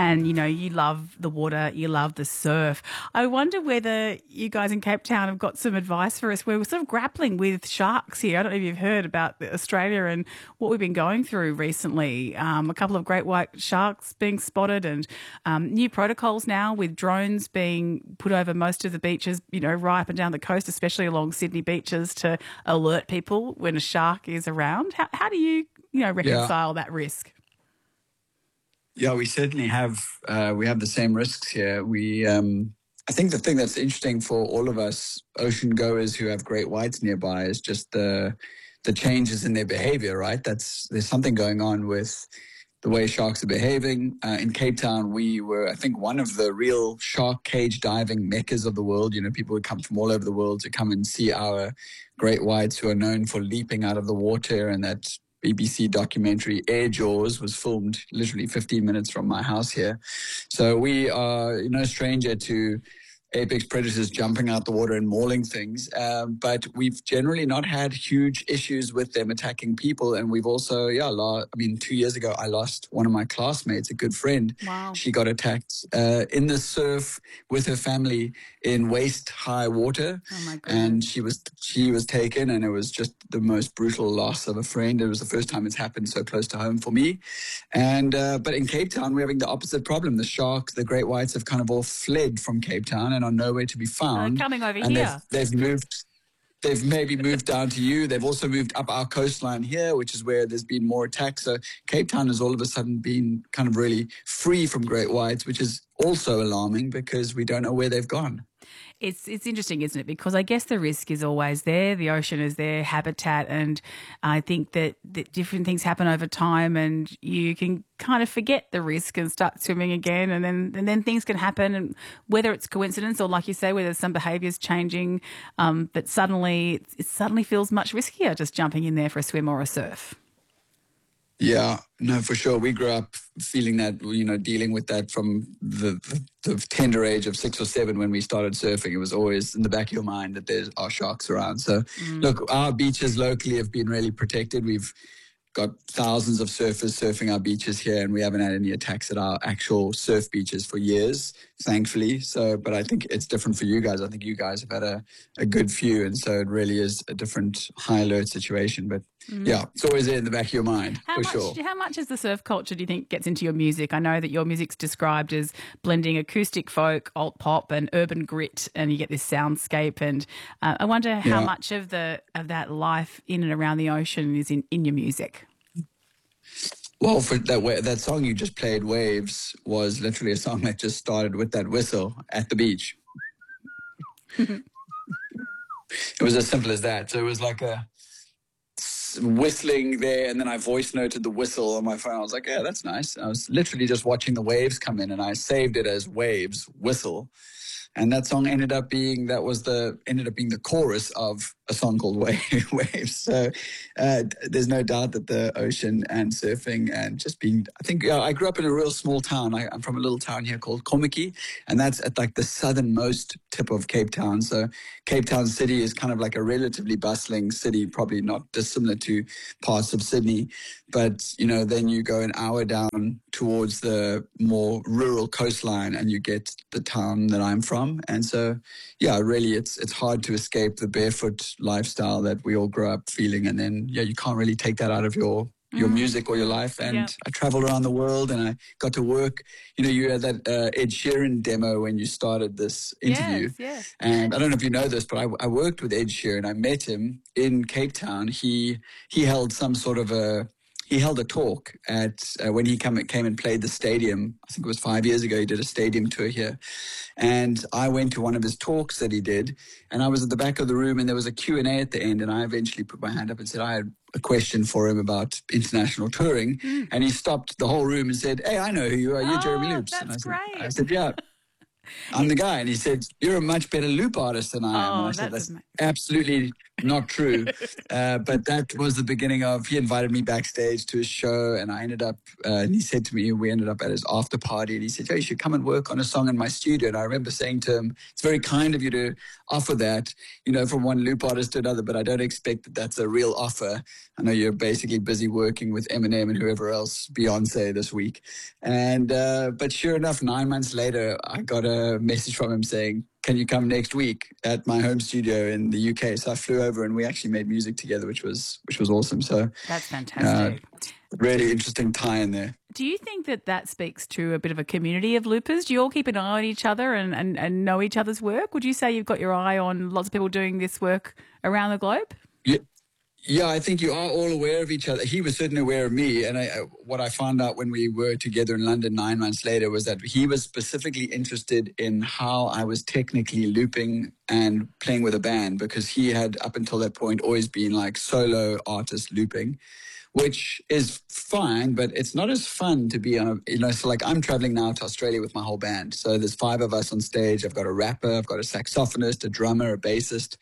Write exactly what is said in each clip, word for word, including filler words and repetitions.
and, you know, you love the water, you love the surf. I wonder whether you guys in Cape Town have got some advice for us. We're sort of grappling with sharks here. I don't know if you've heard about Australia and what we've been going through recently. Um, a couple of great white sharks being spotted, and um, new protocols now with drones being put over most of the beaches, you know, right up and down the coast, especially along Sydney beaches, to alert people when a shark is around. How, how do you, you know, reconcile yeah. that risk? Yeah, we certainly have. Uh, we have the same risks here. We, um, I think the thing that's interesting for all of us ocean goers who have great whites nearby is just the the changes in their behavior. Right, that's there's something going on with the way sharks are behaving. Uh, in Cape Town, we were, I think, one of the real shark cage diving meccas of the world. You know, people would come from all over the world to come and see our great whites who are known for leaping out of the water, and that B B C documentary Air Jaws was filmed literally fifteen minutes from my house here. So we are you no stranger to apex predators jumping out the water and mauling things. Um, but we've generally not had huge issues with them attacking people. And we've also, yeah, la- I mean, two years ago, I lost one of my classmates, a good friend. Wow. She got attacked uh, in the surf with her family in waist high water. Oh my goodness. And she was she was taken, and it was just the most brutal loss of a friend. It was the first time it's happened so close to home for me. And uh, but in Cape Town, we're having the opposite problem. The sharks, the great whites have kind of all fled from Cape Town and are nowhere to be found. Uh, coming over and here. They've, they've moved. They've maybe moved down to you. They've also moved up our coastline here, which is where there's been more attacks. So Cape Town has all of a sudden been kind of really free from great whites, which is also alarming because we don't know where they've gone. It's it's interesting, isn't it? Because I guess the risk is always there. The ocean is their habitat, and I think that, that different things happen over time, and you can kind of forget the risk and start swimming again, and then and then things can happen. And whether it's coincidence or, like you say, whether some behaviour's changing, um, that suddenly it suddenly feels much riskier just jumping in there for a swim or a surf. Yeah, no, for sure. We grew up feeling that, you know, dealing with that from the, the, the tender age of six or seven when we started surfing. It was always in the back of your mind that there are sharks around. So, mm. look, our beaches locally have been really protected. We've got thousands of surfers surfing our beaches here, and we haven't had any attacks at our actual surf beaches for years, thankfully. So, but I think it's different for you guys. I think you guys have had a, a good few, and so it really is a different high alert situation. But mm. yeah, it's always there in the back of your mind, how for much, sure. How much is the surf culture, do you think, gets into your music? I know that your music's described as blending acoustic folk, alt pop, and urban grit, and you get this soundscape. And uh, I wonder how yeah. much of the of that life in and around the ocean is in, in your music. Well, for that way, that song you just played, Waves, was literally a song that just started with that whistle at the beach. It was as simple as that. So it was like a whistling there, and then I voice noted the whistle on my phone. I was like, yeah, that's nice. I was literally just watching the waves come in, and I saved it as Waves, whistle. And that song ended up being, that was the, ended up being the chorus of a song called Waves. So uh, there's no doubt that the ocean and surfing and just being, I think, uh, I grew up in a real small town. I, I'm from a little town here called Kommetjie, and that's at like the southernmost tip of Cape Town. So Cape Town City is kind of like a relatively bustling city, probably not dissimilar to parts of Sydney. But, you know, then you go an hour down towards the more rural coastline and you get the town that I'm from. And so, yeah, really, it's it's hard to escape the barefoot lifestyle that we all grow up feeling. And then, yeah, you can't really take that out of your your mm. music or your life. And yeah. I traveled around the world and I got to work. You know, you had that uh, Ed Sheeran demo when you started this interview. Yes, yes. And I don't know if you know this, but I, I worked with Ed Sheeran. I met him in Cape Town. He he held some sort of a He held a talk at uh, when he come, came and played the stadium. I think it was five years ago. He did a stadium tour here. And I went to one of his talks that he did. And I was at the back of the room and there was a Q and A at the end. And I eventually put my hand up and said I had a question for him about international touring. Mm. And he stopped the whole room and said, hey, I know who you are. You're oh, Jeremy Loops. That's and I said, great. I said, yeah. I'm the guy. And he said, you're a much better loop artist than I am. Oh, and I said, that's that's absolutely not true. Uh, but that was the beginning of, he invited me backstage to his show, and I ended up, uh, and he said to me, we ended up at his after party, and he said, "Oh, you should come and work on a song in my studio." And I remember saying to him, "It's very kind of you to offer that, you know, from one loop artist to another, but I don't expect that that's a real offer. I know you're basically busy working with Eminem and whoever else, Beyonce this week." And, uh, but sure enough, nine months later, I got a message from him saying, "Can you come next week at my home studio in the U K?" So I flew over and we actually made music together, which was which was awesome. So that's fantastic. Uh, really interesting tie in there. Do you think that that speaks to a bit of a community of loopers? Do you all keep an eye on each other and, and, and know each other's work? Would you say you've got your eye on lots of people doing this work around the globe? Yeah. Yeah, I think you are all aware of each other. He was certainly aware of me. And I, what I found out when we were together in London nine months later was that he was specifically interested in how I was technically looping and playing with a band, because he had, up until that point, always been like solo artist looping, which is fine, but it's not as fun to be on a, you know, so like I'm traveling now to Australia with my whole band. So there's five of us on stage. I've got a rapper, I've got a saxophonist, a drummer, a bassist.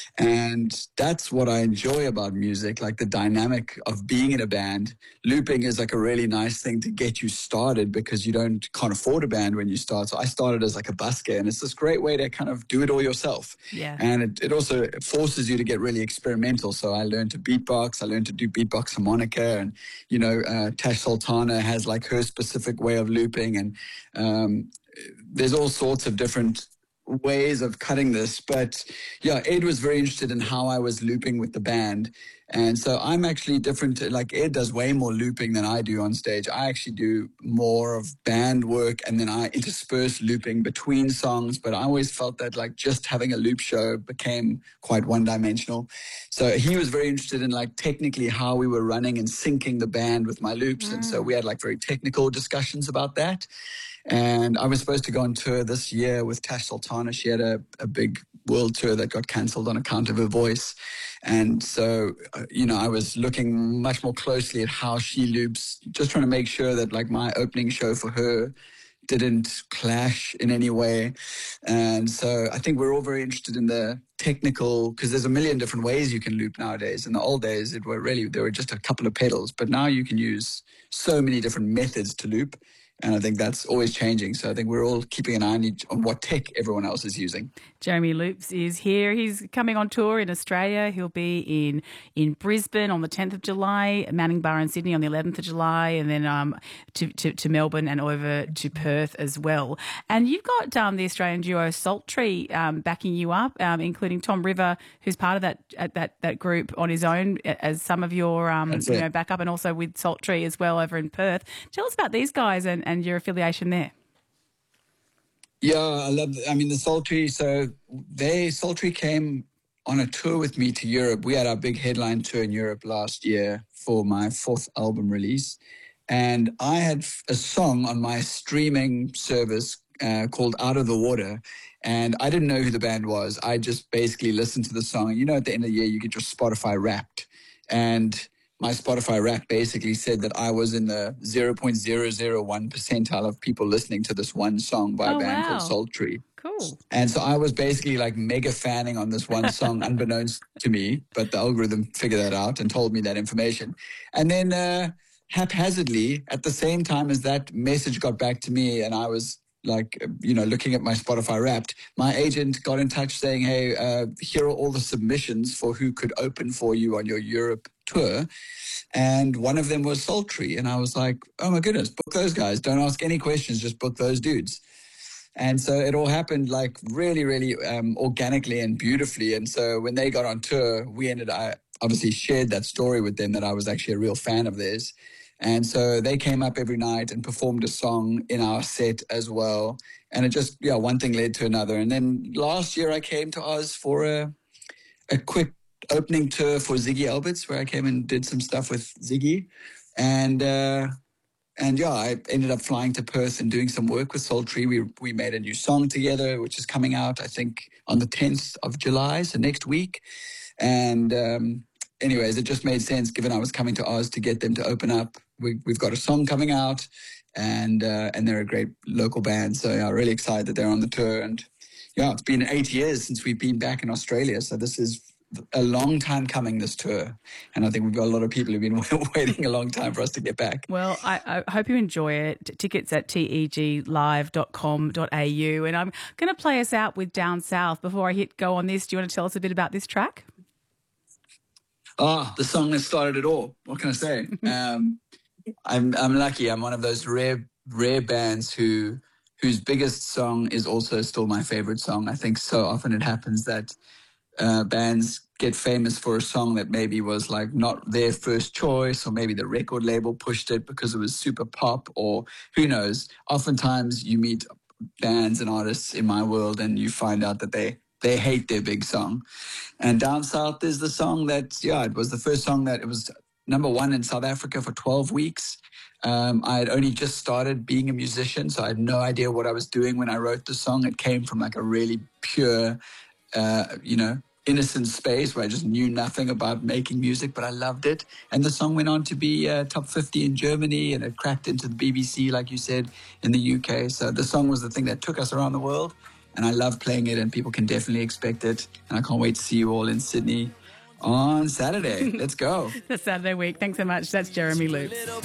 And that's what I enjoy about music, like the dynamic of being in a band. Looping is like a really nice thing to get you started because you don't can't afford a band when you start. So I started as like a busker, and it's this great way to kind of do it all yourself. Yeah. And it, it also forces you to get really experimental. So I learned to beatbox. I learned to do beatbox harmonica, and, you know, uh, Tash Sultana has like her specific way of looping, and um, there's all sorts of different ways of cutting this. But yeah, Ed was very interested in how I was looping with the band. And so I'm actually different. To, like Ed does way more looping than I do on stage. I actually do more of band work, and then I intersperse looping between songs. But I always felt that like just having a loop show became quite one dimensional. So he was very interested in like technically how we were running and syncing the band with my loops. Mm. And so we had like very technical discussions about that. And I was supposed to go on tour this year with Tash Sultana. She had a, a big world tour that got cancelled on account of her voice. And so, uh, you know, I was looking much more closely at how she loops, just trying to make sure that like my opening show for her didn't clash in any way. And so I think we're all very interested in the technical, because there's a million different ways you can loop nowadays. In the old days, it were really, there were just a couple of pedals, but now you can use so many different methods to loop. And I think that's always changing. So I think we're all keeping an eye on, each, on what tech everyone else is using. Jeremy Loops is here. He's coming on tour in Australia. He'll be in in Brisbane on the tenth of July, Manning Bar in Sydney on the eleventh of July, and then um, to, to, to Melbourne and over to Perth as well. And you've got um, the Australian duo Sultry um, backing you up, um, including Tom River, who's part of that that that group on his own as some of your um, you know backup, and also with Sultry as well over in Perth. Tell us about these guys and, and your affiliation there. Yeah, I love, I mean, the Sultry, so they, Sultry came on a tour with me to Europe. We had our big headline tour in Europe last year for my fourth album release. And I had a song on my streaming service uh, called Out of the Water. And I didn't know who the band was. I just basically listened to the song. You know, at the end of the year, you get your Spotify Wrapped. And my Spotify Wrapped basically said that I was in the zero point zero zero one percentile of people listening to this one song by oh, a band wow. called Sultry. Cool. And so I was basically like mega fanning on this one song, unbeknownst to me, but the algorithm figured that out and told me that information. And then uh, haphazardly, at the same time as that message got back to me, and I was like, you know, looking at my Spotify Wrapped, my agent got in touch saying, hey, uh, here are all the submissions for who could open for you on your Europe tour. And one of them was Sultry. And I was like, oh my goodness, book those guys. Don't ask any questions, just book those dudes. And so it all happened like really, really um, organically and beautifully. And so when they got on tour, we ended, I obviously shared that story with them that I was actually a real fan of theirs. And so they came up every night and performed a song in our set as well. And it just, yeah, one thing led to another. And then last year I came to Oz for a, a quick opening tour for Ziggy Alberts, where I came and did some stuff with Ziggy. And, uh, and yeah, I ended up flying to Perth and doing some work with Sultry. We, we made a new song together, which is coming out, I think, on the tenth of July, so next week. And um, anyways, it just made sense, given I was coming to Oz, to get them to open up. We, we've got a song coming out, and uh, and they're a great local band. So yeah, really excited that they're on the tour. And yeah, it's been eight years since we've been back in Australia. So this is a long time coming, this tour. And I think we've got a lot of people who've been waiting a long time for us to get back. Well, I, I hope you enjoy it. Tickets at teg live dot com dot a u. And I'm going to play us out with Down South. Before I hit go on this, do you want to tell us a bit about this track? Oh, the song that started it all. What can I say? um, I'm I'm lucky. I'm one of those rare rare bands who whose biggest song is also still my favorite song. I think so often it happens that uh, bands get famous for a song that maybe was like not their first choice, or maybe the record label pushed it because it was super pop, or who knows. Oftentimes you meet bands and artists in my world and you find out that they they hate their big song. And Down South is the song that, yeah, it was the first song that it was number one in South Africa for twelve weeks. Um, I had only just started being a musician, so I had no idea what I was doing when I wrote the song. It came from like a really pure, uh, you know, innocent space where I just knew nothing about making music, but I loved it. And the song went on to be uh, top fifty in Germany, and it cracked into the B B C, like you said, in the U K. So the song was the thing that took us around the world, and I love playing it, and people can definitely expect it. And I can't wait to see you all in Sydney on Saturday. Let's go. The Saturday week. Thanks so much. That's Jeremy Loops.